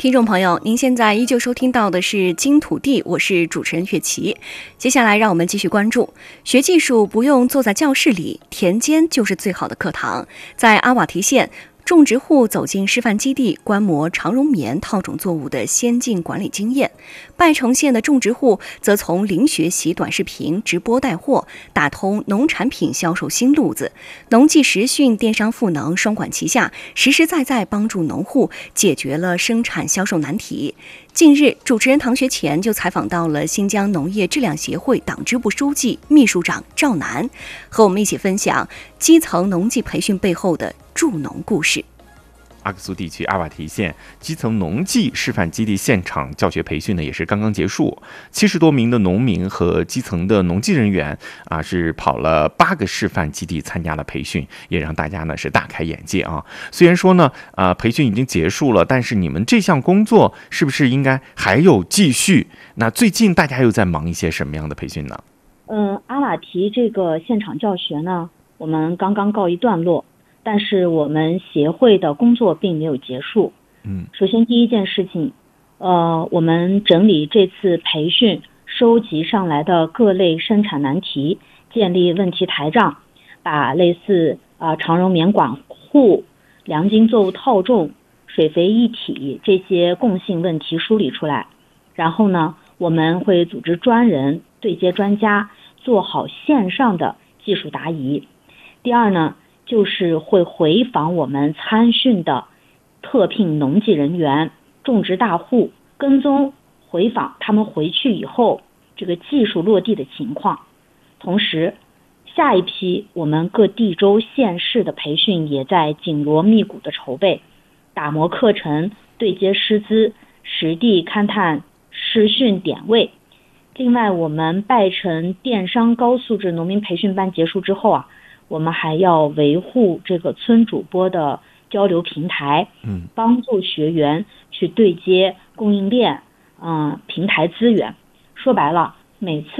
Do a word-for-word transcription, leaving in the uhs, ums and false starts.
听众朋友，您现在依旧收听到的是金土地，我是主持人岳琪。接下来让我们继续关注，学技术不用坐在教室里，田间就是最好的课堂。在阿瓦提县，种植户走进示范基地，观摩长绒棉套种作物的先进管理经验。拜城县的种植户则从零学习短视频直播带货，打通农产品销售新路子。农技实训、电商赋能双管齐下，实实在在帮助农户解决了生产销售难题。近日，主持人唐学前就采访到了新疆农业质量协会党支部书记、秘书长赵楠，和我们一起分享基层农技培训背后的助农故事。 阿克苏地区阿瓦提县基层农技示范基地现场教学培训呢，也是刚刚结束。七十多名的农民和基层的农技人员啊，是跑了八个示范基地参加了培训，也让大家呢是大开眼界啊。虽然说呢，啊培训已经结束了，但是你们这项工作是不是应该还有继续？那最近大家又在忙一些什么样的培训呢？ 嗯，阿瓦提这个现场教学呢，我们刚刚告一段落。但是我们协会的工作并没有结束。 嗯， 首先第一件事情，呃，我们整理这次培训收集上来的各类生产难题，建立问题台账，把类似啊、呃、长绒棉管护、良金作物套种、水肥一体这些共性问题梳理出来。然后呢，我们会组织专人对接专家，做好线上的技术答疑。第二呢，就是会回访我们参训的特聘农技人员、种植大户，跟踪回访他们回去以后这个技术落地的情况。同时，下一批我们各地州县市的培训也在紧锣密鼓的筹备，打磨课程，对接师资，实地勘探师训点位。另外，我们拜城电商高素质农民培训班结束之后啊，我们还要维护这个村主播的交流平台， 嗯， 帮助学员去对接供应链，嗯、呃，平台资源。说白了，每次